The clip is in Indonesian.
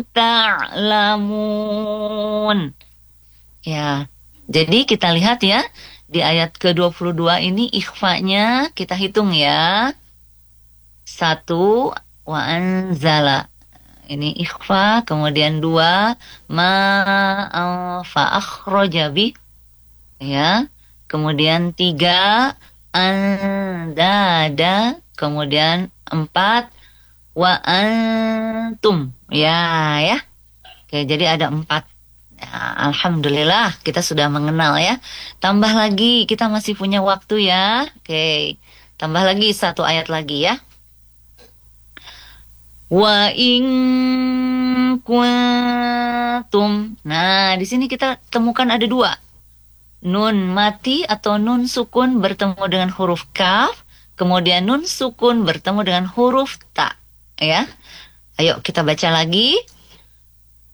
ta'lamun. Ya, jadi kita lihat ya, di ayat ke-22 ini ikhfanya kita hitung ya. Satu, wa anzala. Ini ikhfa, kemudian dua, fa akhraja bi, ya. Kemudian tiga, andada. Kemudian empat, wa antum. Ya, ya. Oke, jadi ada empat. Ya, Alhamdulillah kita sudah mengenal ya. Tambah lagi, kita masih punya waktu ya. Oke, tambah lagi satu ayat lagi ya. Wa in kuntum. Nah, di sini kita temukan ada dua. Nun mati atau nun sukun bertemu dengan huruf kaf. Kemudian nun sukun bertemu dengan huruf ta. Ya. Ayo kita baca lagi.